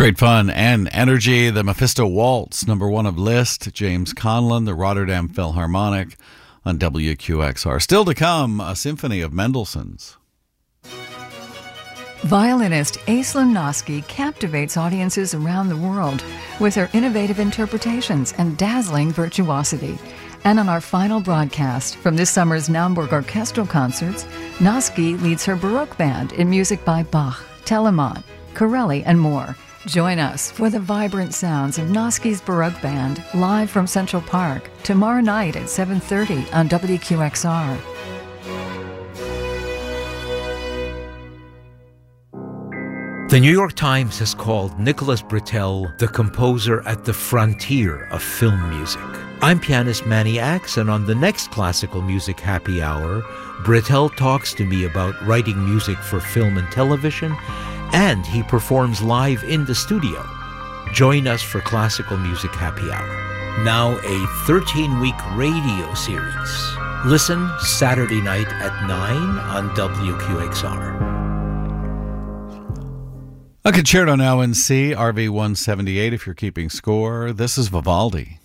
Great fun and energy. The Mephisto Waltz, number one of Liszt, James Conlon, the Rotterdam Philharmonic on WQXR. Still to come, a symphony of Mendelssohn's. Violinist Aislinn Noski captivates audiences around the world with her innovative interpretations and dazzling virtuosity. And on our final broadcast from this summer's Naumburg Orchestral Concerts, Noski leads her Baroque band in music by Bach, Telemann, Corelli, and more. Join us for the vibrant sounds of Noski's Baroque Band live from Central Park tomorrow night at 7:30 on WQXR. The New York Times has called Nicholas Britell the composer at the frontier of film music. I'm pianist Manny Axe, and on the next Classical Music Happy Hour, Britell talks to me about writing music for film and television, and he performs live in the studio. Join us for Classical Music Happy Hour. Now a 13-week radio series. Listen Saturday night at 9 on WQXR. A concerto now in C, RV 178 if you're keeping score. This is Vivaldi.